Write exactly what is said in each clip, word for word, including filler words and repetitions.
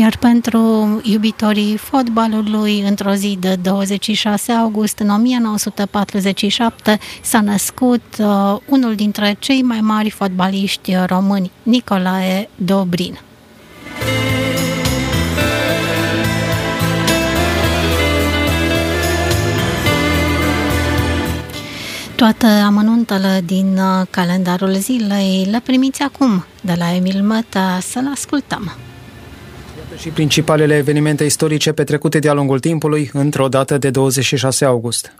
Iar pentru iubitorii fotbalului, într-o zi de douăzeci și șase august, în o mie nouă sute patruzeci și șapte, s-a născut uh, unul dintre cei mai mari fotbaliști români, Nicolae Dobrin. Toate amănuntele din calendarul zilei le primiți acum de la Emil Măta, să-l ascultăm. Și principalele evenimente istorice petrecute de-a lungul timpului într-o dată de douăzeci și șase august.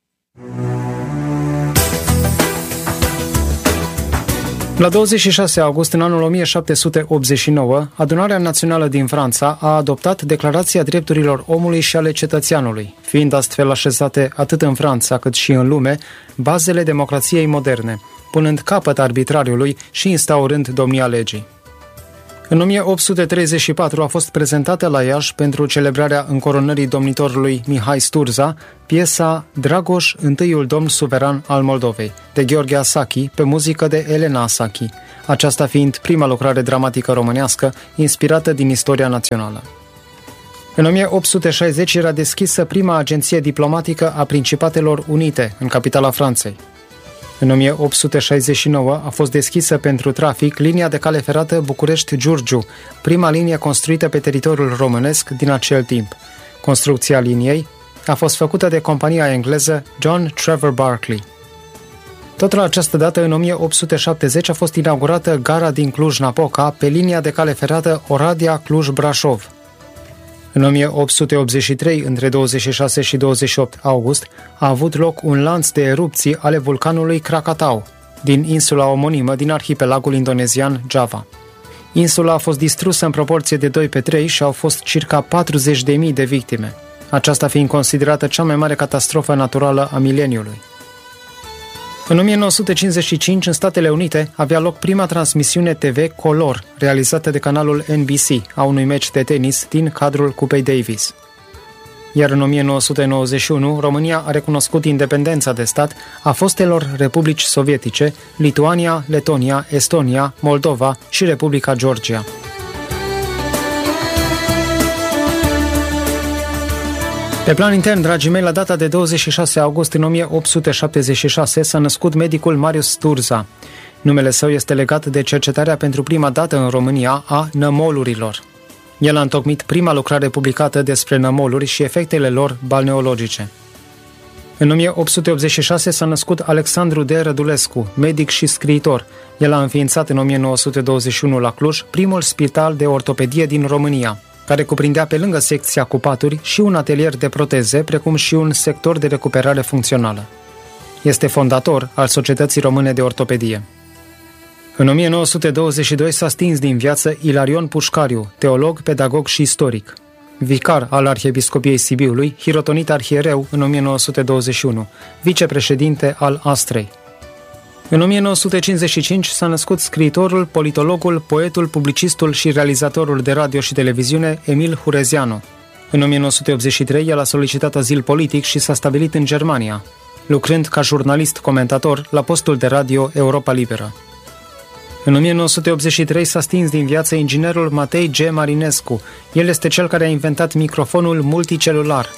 La douăzeci și șase august, în anul o mie șapte sute optzeci și nouă, Adunarea Națională din Franța a adoptat Declarația Drepturilor Omului și ale Cetățeanului, fiind astfel așezate atât în Franța cât și în lume bazele democrației moderne, punând capăt arbitrariului și instaurând domnia legii. În o mie opt sute treizeci și patru a fost prezentată la Iași, pentru celebrarea încoronării domnitorului Mihai Sturza, piesa Dragoș, întâiul domn suveran al Moldovei, de Gheorghe Asachi, pe muzică de Elena Asachi, aceasta fiind prima lucrare dramatică românească inspirată din istoria națională. În o mie opt sute șaizeci era deschisă prima agenție diplomatică a Principatelor Unite, în capitala Franței. În o mie opt sute șaizeci și nouă a fost deschisă pentru trafic linia de cale ferată București-Giurgiu, prima linie construită pe teritoriul românesc din acel timp. Construcția liniei a fost făcută de compania engleză John Trevor Barclay. Tot la această dată, în o mie opt sute șaptezeci, a fost inaugurată gara din Cluj-Napoca pe linia de cale ferată Oradea-Cluj-Brașov. În o mie opt sute optzeci și trei, între douăzeci și șase și douăzeci și opt august, a avut loc un lanț de erupții ale vulcanului Krakatau, din insula omonimă din arhipelagul indonezian Java. Insula a fost distrusă în proporție de doi pe trei și au fost circa patruzeci de mii de victime, aceasta fiind considerată cea mai mare catastrofă naturală a mileniului. În o mie nouă sute cincizeci și cinci, în Statele Unite, avea loc prima transmisiune T V color, realizată de canalul N B C, a unui meci de tenis din cadrul Cupei Davis. Iar în o mie nouă sute nouăzeci și unu, România a recunoscut independența de stat a fostelor republici sovietice, Lituania, Letonia, Estonia, Moldova și Republica Georgia. Pe plan intern, dragii mei, la data de douăzeci și șase august în o mie opt sute șaptezeci și șase s-a născut medicul Marius Sturza. Numele său este legat de cercetarea pentru prima dată în România a nămolurilor. El a întocmit prima lucrare publicată despre nămoluri și efectele lor balneologice. În o mie opt sute optzeci și șase s-a născut Alexandru D. Rădulescu, medic și scriitor. El a înființat în o mie nouă sute douăzeci și unu la Cluj primul spital de ortopedie din România, care cuprindea pe lângă secția cu paturi și un atelier de proteze, precum și un sector de recuperare funcțională. Este fondator al Societății Române de Ortopedie. În o mie nouă sute douăzeci și doi s-a stins din viață Ilarion Pușcariu, teolog, pedagog și istoric. Vicar al Arhiepiscopiei Sibiului, hirotonit arhiereu în o mie nouă sute douăzeci și unu, vicepreședinte al Astrei. În o mie nouă sute cincizeci și cinci s-a născut scriitorul, politologul, poetul, publicistul și realizatorul de radio și televiziune Emil Hurezeanu. În o mie nouă sute optzeci și trei el a solicitat azil politic și s-a stabilit în Germania, lucrând ca jurnalist-comentator la postul de radio Europa Liberă. În o mie nouă sute optzeci și trei s-a stins din viață inginerul Matei G. Marinescu. El este cel care a inventat microfonul multicelular.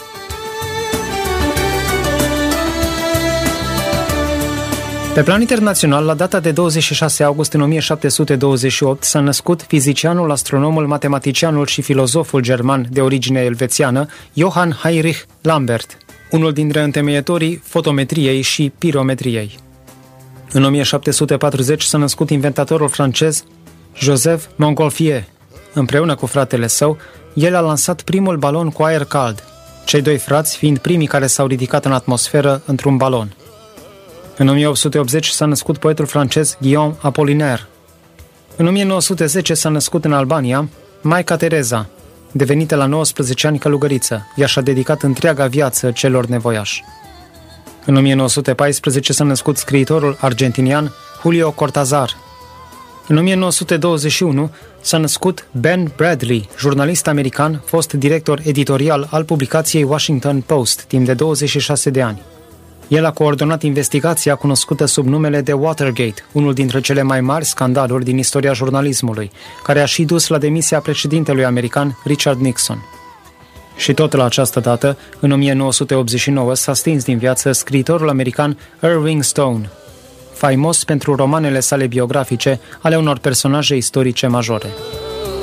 Pe plan internațional, la data de douăzeci și șase august în o mie șapte sute douăzeci și opt s-a născut fizicianul, astronomul, matematicianul și filozoful german de origine elvețiană Johann Heinrich Lambert, unul dintre întemeietorii fotometriei și pirometriei. În o mie șapte sute patruzeci s-a născut inventatorul francez Joseph Montgolfier. Împreună cu fratele său, el a lansat primul balon cu aer cald, cei doi frați fiind primii care s-au ridicat în atmosferă într-un balon. În o mie opt sute optzeci s-a născut poetul francez Guillaume Apollinaire. În o mie nouă sute zece s-a născut în Albania Maica Tereza, devenită la nouăsprezece ani călugăriță. Ea și-a dedicat întreaga viață celor nevoiași. În o mie nouă sute paisprezece s-a născut scriitorul argentinian Julio Cortázar. În o mie nouă sute douăzeci și unu s-a născut Ben Bradley, jurnalist american, fost director editorial al publicației Washington Post timp de douăzeci și șase de ani. El a coordonat investigația cunoscută sub numele de Watergate, unul dintre cele mai mari scandaluri din istoria jurnalismului, care a și dus la demisia președintelui american Richard Nixon. Și tot la această dată, în o mie nouă sute optzeci și nouă, s-a stins din viață scriitorul american Irving Stone, faimos pentru romanele sale biografice ale unor personaje istorice majore.